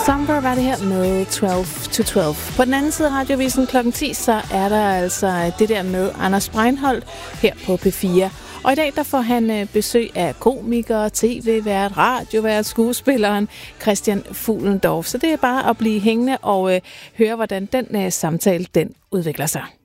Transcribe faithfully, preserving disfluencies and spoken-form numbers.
Summer var det her med tolv to tolv. På den anden side af radiovisen klokken ti, så er der altså det der med Anders Breinholt her på P fire. Og i dag der får han besøg af komiker, tv-vært, radiovært, skuespilleren Christian Fuhlendorff. Så det er bare at blive hængende og øh, høre, hvordan den øh, samtale den udvikler sig.